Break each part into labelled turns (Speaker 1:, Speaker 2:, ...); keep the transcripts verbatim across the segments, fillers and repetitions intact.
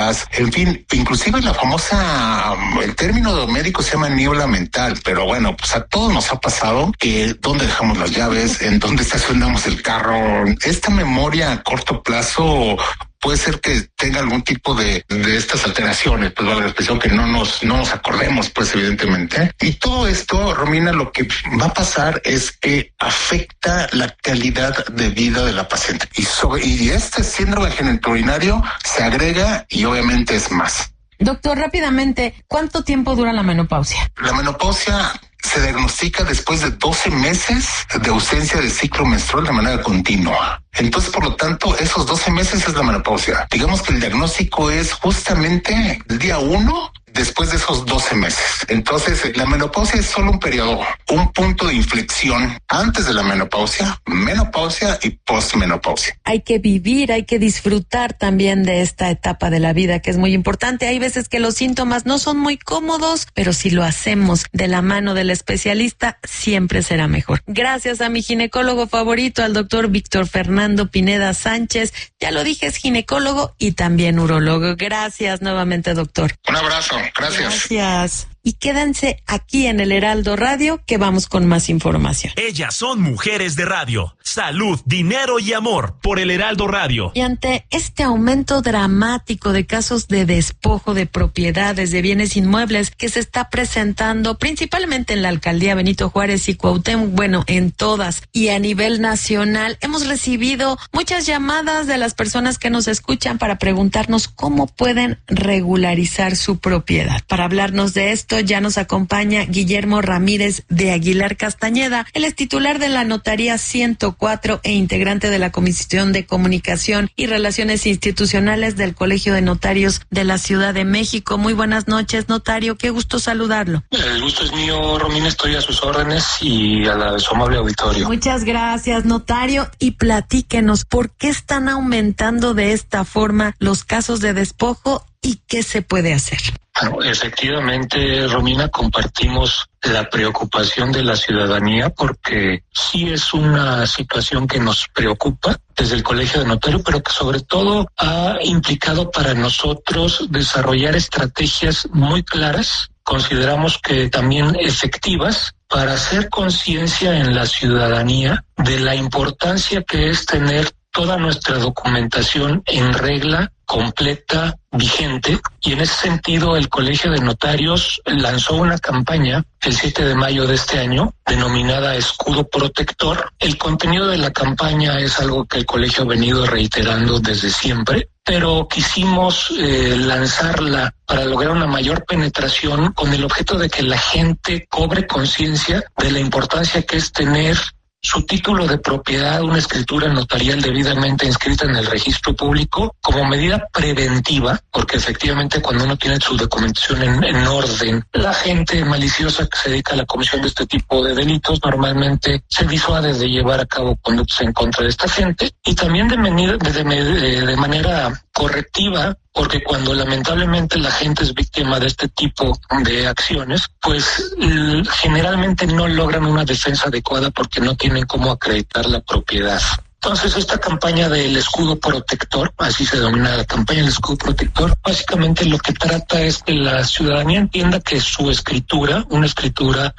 Speaker 1: drogas, en fin, inclusive la famosa, el término médico se llama niebla mental, pero bueno, pues a todos nos ha pasado que dónde dejamos las llaves, en dónde estacionamos el carro. Esta memoria a corto plazo puede ser que tenga algún tipo de, de estas alteraciones, pues vale la expresión, que no nos, no nos acordemos, pues evidentemente. Y todo esto, Romina, lo que va a pasar es que afecta la calidad de vida de la paciente. Y, sobre, y este síndrome genitourinario se agrega y obviamente es más.
Speaker 2: Doctor, rápidamente, ¿cuánto tiempo dura la menopausia?
Speaker 1: La menopausia se diagnostica después de doce meses de ausencia del ciclo menstrual de manera continua. Entonces, por lo tanto, esos doce meses es la menopausia. Digamos que el diagnóstico es justamente el día uno después de esos doce meses. Entonces, la menopausia es solo un periodo, un punto de inflexión antes de la menopausia, menopausia y postmenopausia.
Speaker 2: Hay que vivir, hay que disfrutar también de esta etapa de la vida que es muy importante. Hay veces que los síntomas no son muy cómodos, pero si lo hacemos de la mano del especialista, siempre será mejor. Gracias a mi ginecólogo favorito, al doctor Víctor Fernando Pineda Sánchez. Ya lo dije, es ginecólogo y también urólogo. Gracias nuevamente, doctor.
Speaker 1: Un abrazo. Gracias.
Speaker 2: Gracias. Y quédense aquí en el Heraldo Radio, que vamos con más información.
Speaker 3: Ellas son mujeres de radio. Salud, dinero y amor por el Heraldo Radio.
Speaker 2: Y ante este aumento dramático de casos de despojo de propiedades, de bienes inmuebles que se está presentando principalmente en la alcaldía Benito Juárez y Cuauhtémoc, bueno, en todas y a nivel nacional, hemos recibido muchas llamadas de las personas que nos escuchan para preguntarnos cómo pueden regularizar su propiedad. Para hablarnos de esto, ya nos acompaña Guillermo Ramírez de Aguilar Castañeda. Él es titular de la Notaría ciento cuatro e integrante de la Comisión de Comunicación y Relaciones Institucionales del Colegio de Notarios de la Ciudad de México. Muy buenas noches, notario. Qué gusto saludarlo.
Speaker 4: El gusto es mío, Romina. Estoy a sus órdenes y a la de su amable auditorio.
Speaker 2: Muchas gracias, notario. Y platíquenos, ¿por qué están aumentando de esta forma los casos de despojo y qué se puede hacer?
Speaker 4: Bueno, efectivamente, Romina, compartimos la preocupación de la ciudadanía porque sí es una situación que nos preocupa desde el Colegio de Notarios, pero que sobre todo ha implicado para nosotros desarrollar estrategias muy claras, consideramos que también efectivas, para hacer conciencia en la ciudadanía de la importancia que es tener toda nuestra documentación en regla, completa, vigente, y en ese sentido el Colegio de Notarios lanzó una campaña el siete de mayo de este año denominada Escudo Protector. El contenido de la campaña es algo que el colegio ha venido reiterando desde siempre, pero quisimos eh, lanzarla para lograr una mayor penetración con el objeto de que la gente cobre conciencia de la importancia que es tener su título de propiedad, una escritura notarial debidamente inscrita en el registro público como medida preventiva, porque efectivamente cuando uno tiene su documentación en, en orden, la gente maliciosa que se dedica a la comisión de este tipo de delitos normalmente se disuade de llevar a cabo conductas en contra de esta gente, y también de, manera, de, de, de manera correctiva, porque cuando lamentablemente la gente es víctima de este tipo de acciones, pues generalmente no logran una defensa adecuada porque no tienen cómo acreditar la propiedad. Entonces, esta campaña del escudo protector, así se denomina la campaña del escudo protector, básicamente lo que trata es que la ciudadanía entienda que su escritura, una escritura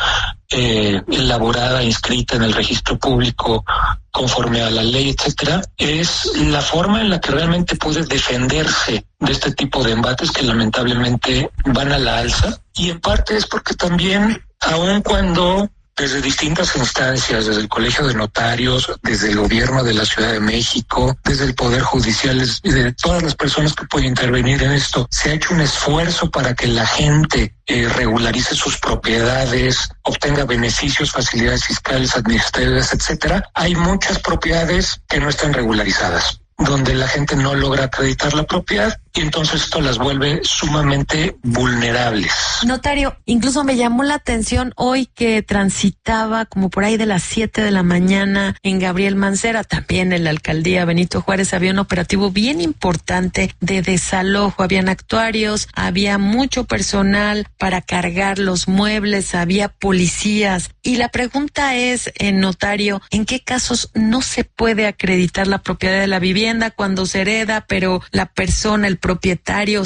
Speaker 4: eh, elaborada, inscrita en el registro público, conforme a la ley, etcétera, es la forma en la que realmente puede defenderse de este tipo de embates que lamentablemente van a la alza. Y en parte es porque también, aun cuando desde distintas instancias, desde el Colegio de Notarios, desde el Gobierno de la Ciudad de México, desde el Poder Judicial, de todas las personas que pueden intervenir en esto, se ha hecho un esfuerzo para que la gente eh, regularice sus propiedades, obtenga beneficios, facilidades fiscales, administrativas, etcétera. Hay muchas propiedades que no están regularizadas, donde la gente no logra acreditar la propiedad, y entonces esto las vuelve sumamente vulnerables.
Speaker 2: Notario, incluso me llamó la atención hoy que transitaba como por ahí de las siete de la mañana en Gabriel Mancera, también en la alcaldía Benito Juárez, había un operativo bien importante de desalojo, habían actuarios, había mucho personal para cargar los muebles, había policías, y la pregunta es, eh, notario, ¿en qué casos no se puede acreditar la propiedad de la vivienda cuando se hereda, pero la persona, el propietario,